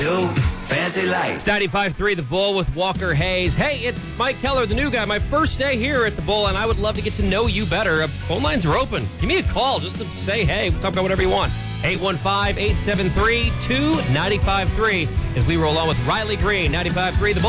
New fancy lights. It's 95.3 The Bull with Walker Hayes. Hey, it's Mike Keller, the new guy. My first day here at The Bull, and I would love to get to know you better. Phone lines are open. Give me a call just to say hey. We'll talk about whatever you want. 815-873-2953 as we roll on with Riley Green, 95.3 The Bull.